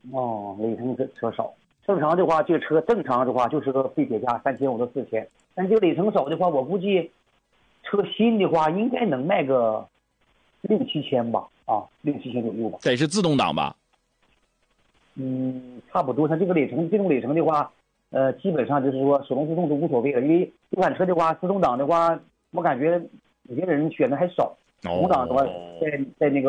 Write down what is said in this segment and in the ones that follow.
哦，里程车少。正常的话，这个车正常的话就是个废铁价3500到4000，但这个里程少的话，我估计车新的话应该能卖个6、7千吧，啊，6、7千左右吧。 得是自动挡吧？ 差不多。它这种里程的话，基本上就是说手动自动都无所谓了，因为这款车的话，自动挡的话，我感觉有些人选的还少。同档的话，在那个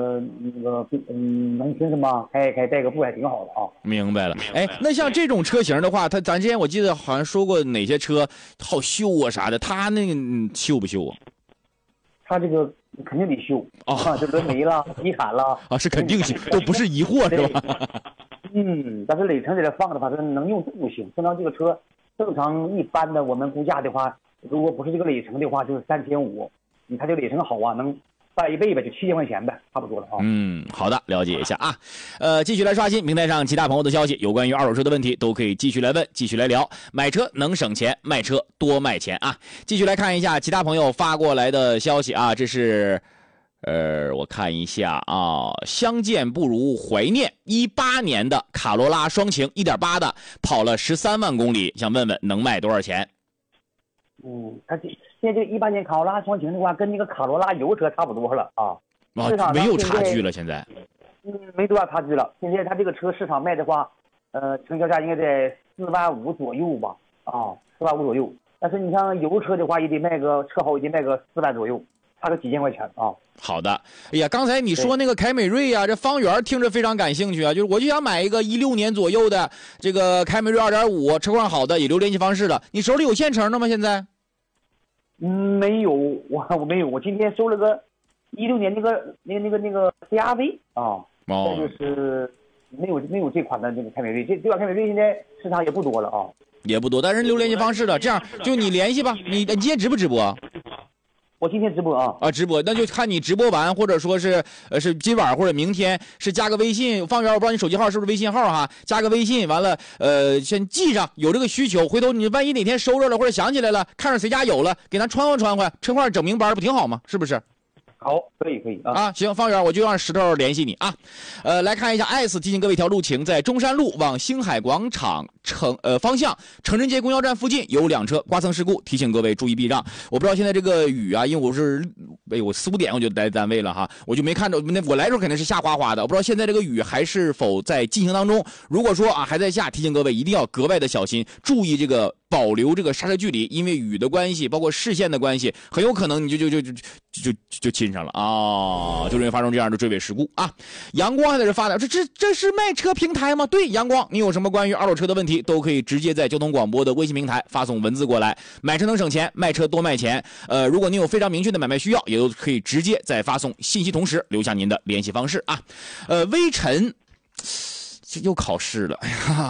农村什么开代个步还挺好的啊。 明白了。哎，那像这种车型的话，咱之前我记得好像说过哪些车好修啊啥的，它那个修不修啊？ 它这个肯定得修啊，这轮没了，地毯了啊，是肯定修，都不是疑惑是吧？ 但是里程在这放的话，它能用不行。正常这个车，正常一般的我们估价的话，如果不是这个里程的话，就是3500。它这个里程好啊，能翻1倍呗，就7000块钱呗，差不多了啊。 好的，了解一下啊。继续来刷新平台上其他朋友的消息，有关于二手车的问题都可以继续来问，继续来聊。买车能省钱，卖车多卖钱啊。继续来看一下其他朋友发过来的消息啊，这是我看一下啊，相见不如怀念，18年的卡罗拉双擎 1.8 的，跑了13万公里，想问问能卖多少钱？ 它现在这个18年卡罗拉双擎的话，跟那个卡罗拉油车差不多了啊。 没有差距了，现在。 没多大差距了。现在它这个车市场卖的话，成交价应该在45000左右吧，啊，45000左右。但是你像油车的话，也得卖个车好，也得卖个4万左右，差个几千块钱啊。 好的，哎呀，刚才你说那个凯美瑞啊，这方圆听着非常感兴趣啊，就是我就想买一个16年左右的这个凯美瑞2.5，车况好的，也留联系方式了。你手里有现成的吗？现在？ 没有，我没有，我今天收了个16年那个 CRV 啊，那就是没有这款的那个凯美瑞，这款凯美瑞现在市场也不多了啊， 也不多，但是留联系方式的，这样就你联系吧。你今天直不直播？ 我今天直播啊， 直播，那就看你直播完，或者说是今晚或者明天是加个微信，方圆我不知道你手机号是不是微信号哈，加个微信完了先记上，有这个需求，回头你万一哪天收着了或者想起来了，看着谁家有了，给咱穿换，车况整明白不挺好吗？是不是？ 好，可以啊！ 行，方圆，我就让石头联系你啊。来看一下 S 提醒各位，一条路请在中山路往星海广场方向成人街公交站附近有2车刮蹭事故，提醒各位注意避让。我不知道现在这个雨啊，因为我4、5点我就来单位了哈，我就没看着，我来的时候肯定是下哗哗的，我不知道现在这个雨还是否在进行当中。如果说还在下，提醒各位一定要格外的小心，注意这个保留这个刹车距离，因为雨的关系，包括视线的关系，很有可能你就亲上了啊，就容易发生这样的追尾事故啊。阳光还在这发的，这是卖车平台吗？对，阳光，你有什么关于二手车的问题，都可以直接在交通广播的微信平台发送文字过来。买车能省钱，卖车多卖钱。如果您有非常明确的买卖需要，也都可以直接在发送信息同时留下您的联系方式啊。微尘又考试了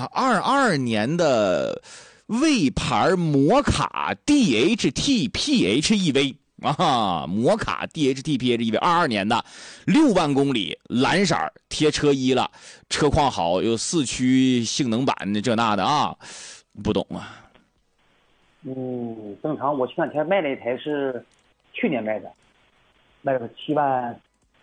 ，22年的魏牌摩卡 DHT PHEV。摩卡 DHT PHEV 22年的6万公里，蓝色贴车衣了，车况好，有4驱性能版的这那的啊，不懂啊。 正常。我前2天卖了一台是去年卖的，卖了7万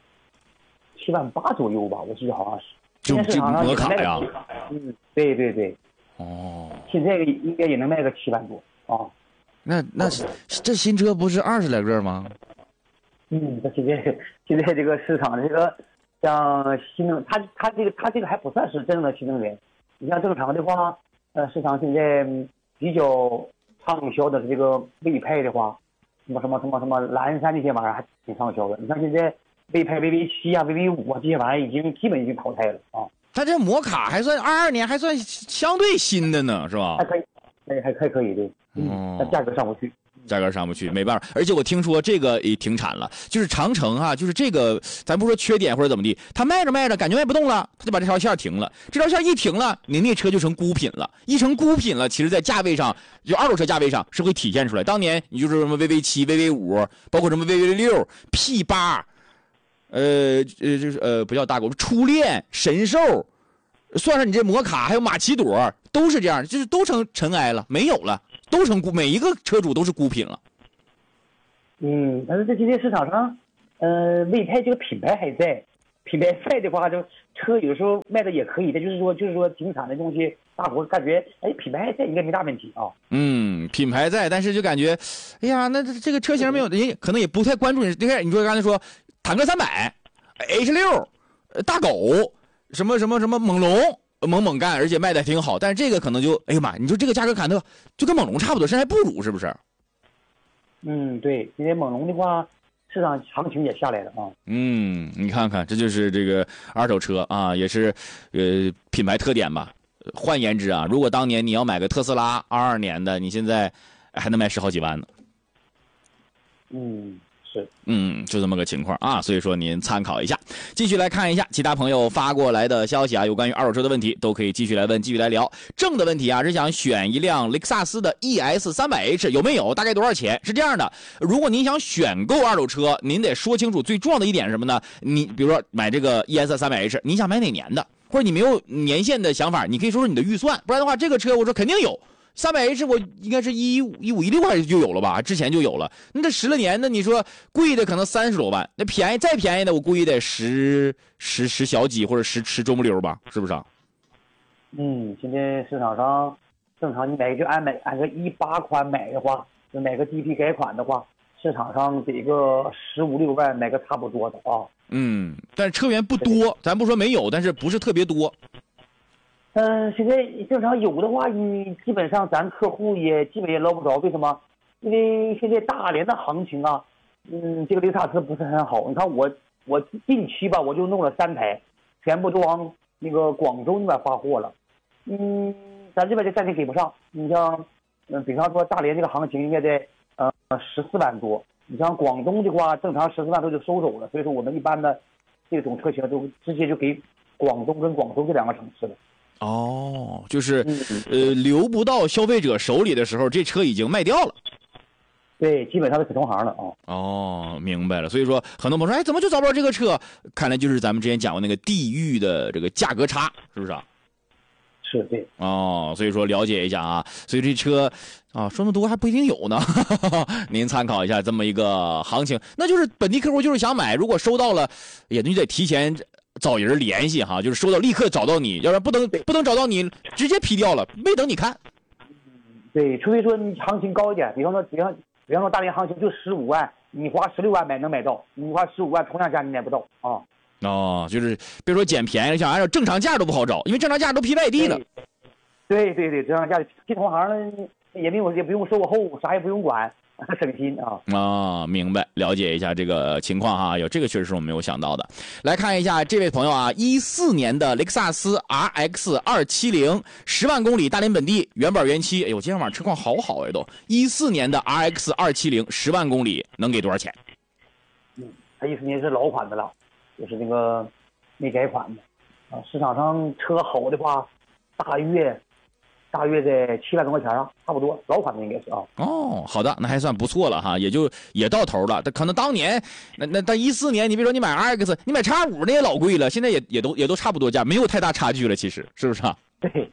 8左右吧，我记得好像是。 就这摩卡呀？ 对。现在应该也能卖个7万多啊。 那这新车不是20来个吗？ 这现在这个市场这个像新能，它这个还不算是真正的新能源。你像正常的话，市场现在比较畅销的这个魏派的话，什么蓝山这些玩意儿还挺畅销的。你像现在魏派 VV7 啊、VV5 啊这些玩意儿基本已经淘汰了啊。 它这摩卡还算22年，还算相对新的呢，是吧？ 还可以，还可以的。但价格上不去， 没办法。而且我听说这个也停产了，就是长城啊，就是这个咱不说缺点或者怎么地，他卖着感觉卖不动了，他就把这条线停了。这条线一停了，你那车就成孤品了，其实在价位上，就二手车价位上是会体现出来。当年你就是什么 VV7、VV5，包括什么 VV6、P8，不叫大狗，初恋、神兽，算上你这摩卡还有马奇朵，都是这样，就是都成尘埃了，没有了。都成每一个车主都是孤品了。 但是在今天市场上，魏派这个品牌还在， 品牌赛的话，就车有时候卖的也可以的，就是说景产的东西，大伙感觉品牌赛应该没大问题啊。 品牌在，但是就感觉，哎呀，那这个车型没有，人家可能也不太关注。你说刚才说坦克300、H6、大狗，什么猛龙。猛干，而且卖的挺好，但是这个可能就，哎呀妈，你说这个价格砍的就跟猛龙差不多，甚至还不如，是不是？ 对，因为猛龙的话，市场行情也下来了啊。 你看看，这就是这个二手车啊，也是品牌特点吧。换言之啊，如果当年你要买个特斯拉22年的，你现在还能卖10好几万呢。 是， 就这么个情况啊，所以说您参考一下。继续来看一下其他朋友发过来的消息啊，有关于二手车的问题都可以继续来问，继续来聊。正的问题啊是想选一辆雷克萨斯的 ES 300H 有没有，大概多少钱？是这样的，如果您想选购二手车，您得说清楚最重要的一点是什么呢？你比如说买这个 ES 300H， 你想买哪年的，或者你没有年限的想法，你可以说说你的预算，不然的话这个车我说肯定有。300H 我应该是15、16还是就有了吧？之前就有了。那这10了年的，你说贵的可能30多万，那再便宜的我估计得10小几或者10中不溜吧，是不是啊？ 现在市场上正常你买就按个18款买的话，就买个 DP 改款的话，市场上得个15、16万买个差不多的啊。 但是车源不多，咱不说没有，但是不是特别多。 现在正常有的话，你基本上咱客户也基本也捞不着，为什么？因为现在大连的行情啊，这个雷克萨斯不是很好。你看我近期吧，我就弄了3台，全部都往那个广州那边发货了。咱这边就暂时给不上。你像，比方说大连这个行情应该在14万多，你像广东的话，正常14万多就收走了。所以说我们一般的这种车型都直接就给广东跟广州这2个城市了。 就是流不到消费者手里的时候，这车已经卖掉了。 对，基本上都是同行了啊。 明白了。所以说，很多朋友说，怎么就找不着这个车？看来就是咱们之前讲过那个地域的这个价格差，是不是啊？ 是，对。 所以说了解一下啊。所以这车说那么多还不一定有呢，您参考一下这么一个行情。那就是本地客户就是想买，如果收到了，也就得提前找人联系哈，就是收到立刻找到你，要不然不能找到你直接批掉了，没等你看。 对，除非说你行情高一点，比方说大连行情就15万，你花16万能买到，你花15万同样价你买不到啊。 就是别说捡便宜了，想按照正常价都不好找，因为正常价都批外地了。 对，正常价批同行也不用售后，啥也不用管。省心明白，了解一下这个情况哈，有这个确实是我没有想到的。来看一下这位朋友啊，14年的雷克萨斯 RX 270 10万公里大连本地原本原漆，哎呦，今天晚上车况好都。14年的 RX 270 10万公里能给多少钱？ 他14年是老款的了，就是那个没改款的市场上车好的话，大约在7万多块钱差不多，老款的应该是好的，那还算不错了哈，也到头了。可能当年那14年，你别说你买 RX， 你买X5那也老贵了，现在也都差不多价，没有太大差距了，其实是不是啊？ 对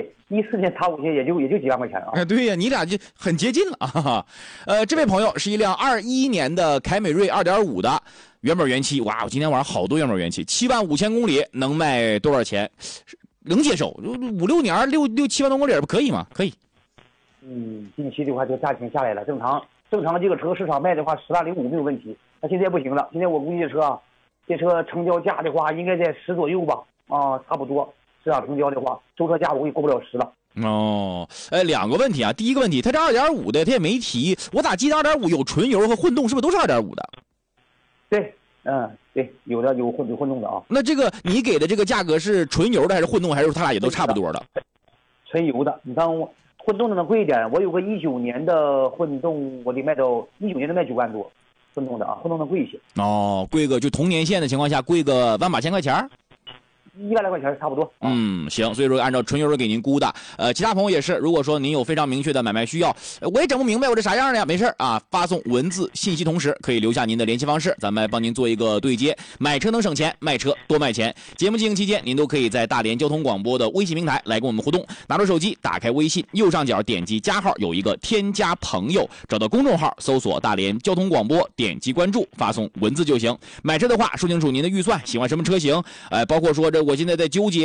，14年X5也就几万块钱对呀，你俩就很接近了啊。这位朋友是一辆21年的凯美瑞 2.5 的原本原漆，哇，我今天晚上好多原本原漆，7万5千公里能卖多少钱？能接受，5、6年6、7万多公里可以吗？可以。 近期的话就价钱下来了，正常这个车市场卖的话10万05没有问题。那现在不行了，现在我估计这车成交价的话应该在10左右吧，差不多。市场成交的话，收车价我估计过不了10了。 2个问题啊，第一个问题，它这2.5的它也没提，我咋记得2.5有纯油和混动，是不是都是2.5的？ 对。对，有混动的那这个你给的这个价格是纯油的还是混动，还是它俩也都差不多的？ 纯油的，你看混动的能贵一点，我有个19年的混动，我得卖到19年的卖9万多，混动的混动的贵一些。 贵个就同年限的情况下贵个18000块钱。 100来块钱差不多。 行，所以说按照纯油给您估的。其他朋友也是，如果说您有非常明确的买卖需要，我也整不明白我这啥样的呀，没事啊，发送文字信息，同时可以留下您的联系方式，咱们帮您做一个对接。买车能省钱，卖车多卖钱。节目进行期间，您都可以在大连交通广播的微信平台来跟我们互动。拿出手机，打开微信，右上角点击加号，有一个添加朋友，找到公众号，搜索大连交通广播，点击关注，发送文字就行。买车的话，说清楚您的预算，喜欢什么车型，包括说这我现在在纠结